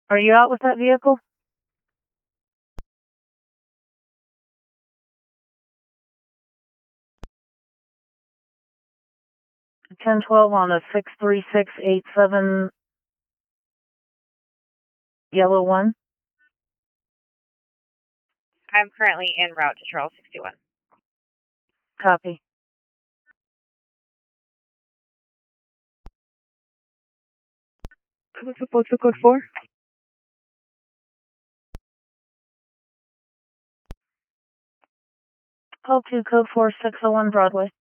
Are you out with that vehicle? 1012 on a 63687 yellow one. I'm currently en route to Charles 61. Copy. What's the code for? Call 2 code 4601 Broadway.